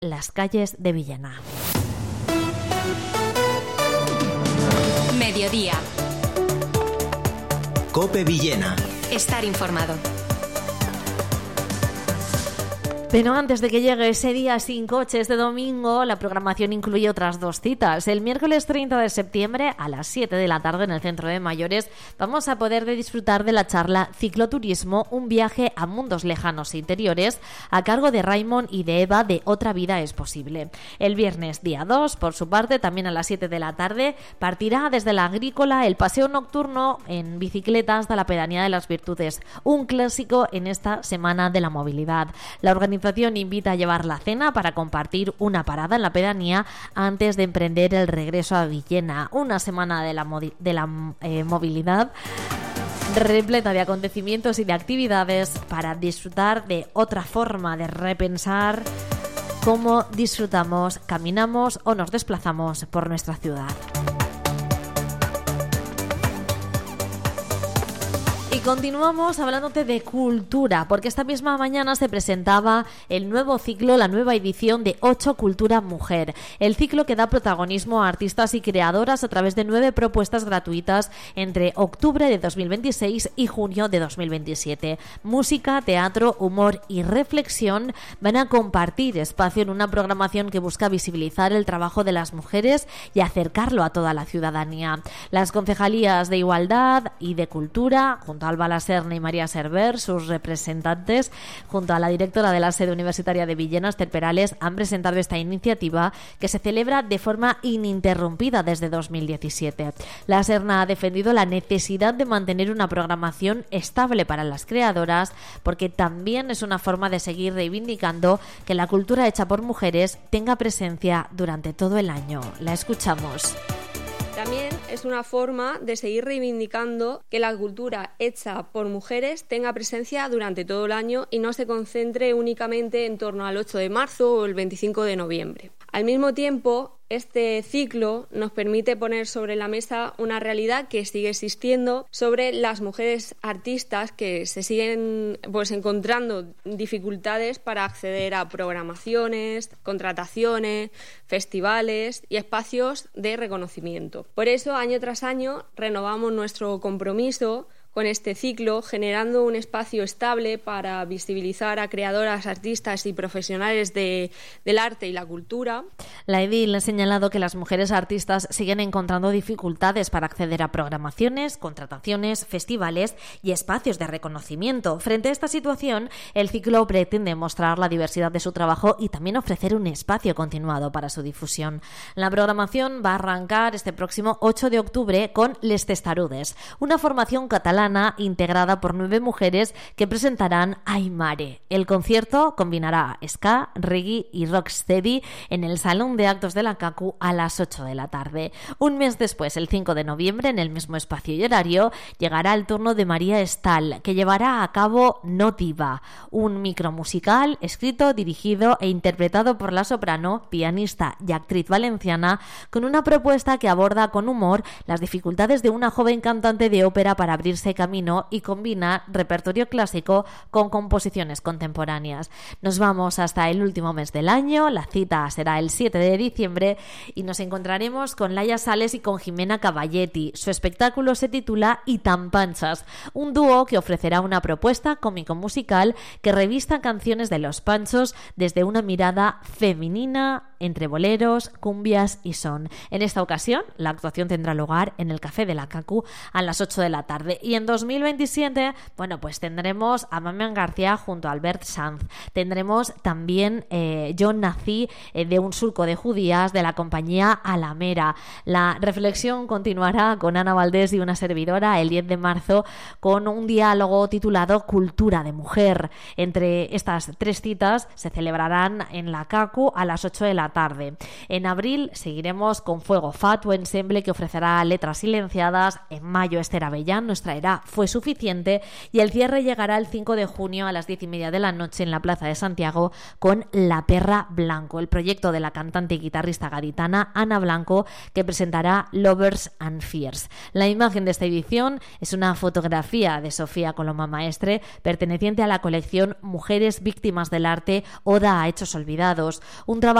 las calles de Villena. Mediodía. COPE Villena. Estar informado. Pero antes de que llegue ese día sin coche, este domingo, la programación incluye otras dos citas. El miércoles 30 de septiembre a las 7 de la tarde en el Centro de Mayores vamos a poder disfrutar de la charla Cicloturismo, un viaje a mundos lejanos e interiores, a cargo de Raymond y de Eva de Otra Vida es Posible. El viernes día 2, por su parte, también a las 7 de la tarde, partirá desde la Agrícola el paseo nocturno en bicicleta hasta la Pedanía de las Virtudes, un clásico en esta Semana de la Movilidad. La organización invita a llevar la cena para compartir una parada en la pedanía antes de emprender el regreso a Villena. Una semana de la movilidad repleta de acontecimientos y de actividades para disfrutar de otra forma de repensar cómo disfrutamos, caminamos o nos desplazamos por nuestra ciudad. Y continuamos hablándote de cultura, porque esta misma mañana se presentaba el nuevo ciclo, la nueva edición de 8 Cultura Mujer. El ciclo que da protagonismo a artistas y creadoras a través de 9 propuestas gratuitas entre octubre de 2026 y junio de 2027. Música, teatro, humor y reflexión van a compartir espacio en una programación que busca visibilizar el trabajo de las mujeres y acercarlo a toda la ciudadanía. Las concejalías de Igualdad y de Cultura, junto a Alba Laserna y María Server, sus representantes, junto a la directora de la sede universitaria de Villena, Esther Perales, han presentado esta iniciativa que se celebra de forma ininterrumpida desde 2017. La Serna ha defendido la necesidad de mantener una programación estable para las creadoras, porque también es una forma de seguir reivindicando que la cultura hecha por mujeres tenga presencia durante todo el año. La escuchamos. También es una forma de seguir reivindicando que la cultura hecha por mujeres tenga presencia durante todo el año y no se concentre únicamente en torno al 8 de marzo o el 25 de noviembre. Al mismo tiempo, este ciclo nos permite poner sobre la mesa una realidad que sigue existiendo sobre las mujeres artistas que se siguen encontrando dificultades para acceder a programaciones, contrataciones, festivales y espacios de reconocimiento. Por eso, año tras año, renovamos nuestro compromiso con este ciclo, generando un espacio estable para visibilizar a creadoras, artistas y profesionales del arte y la cultura. La edil ha señalado que las mujeres artistas siguen encontrando dificultades para acceder a programaciones, contrataciones, festivales y espacios de reconocimiento. Frente a esta situación, el ciclo pretende mostrar la diversidad de su trabajo y también ofrecer un espacio continuado para su difusión. La programación va a arrancar este próximo 8 de octubre con Les Testarudes, una formación catalana integrada por 9 mujeres que presentarán Aymare. El concierto combinará ska, reggae y rocksteady en el Salón de Actos de la CACU a las 8 de la tarde. Un mes después, el 5 de noviembre, en el mismo espacio y horario, llegará el turno de María Estal, que llevará a cabo No Diva, un micromusical escrito, dirigido e interpretado por la soprano, pianista y actriz valenciana, con una propuesta que aborda con humor las dificultades de una joven cantante de ópera para abrirse camino y combina repertorio clásico con composiciones contemporáneas. Nos vamos hasta el último mes del año, la cita será el 7 de diciembre y nos encontraremos con Laia Sales y con Jimena Cavalletti. Su espectáculo se titula Y tan panchas, un dúo que ofrecerá una propuesta cómico-musical que revista canciones de los Panchos desde una mirada femenina entre boleros, cumbias y son. En esta ocasión, la actuación tendrá lugar en el Café de la CACU a las 8 de la tarde. Y en 2027, tendremos a Mamián García junto a Albert Sanz. Tendremos también Yo nací de un surco de judías de la compañía Alamera. La reflexión continuará con Ana Valdés y una servidora el 10 de marzo con un diálogo titulado Cultura de Mujer. Entre estas 3 citas se celebrarán en la CACU a las 8 de la tarde. En abril seguiremos con Fuego Fatuo Ensemble, que ofrecerá Letras Silenciadas. En mayo Esther Avellán nos traerá Fue Suficiente, y el cierre llegará el 5 de junio a las 10:30 de la noche en la Plaza de Santiago con La Perra Blanco, el proyecto de la cantante y guitarrista gaditana Ana Blanco, que presentará Lovers and Fears. La imagen de esta edición es una fotografía de Sofía Coloma Maestre, perteneciente a la colección Mujeres Víctimas del Arte, Oda a Hechos Olvidados, un trabajo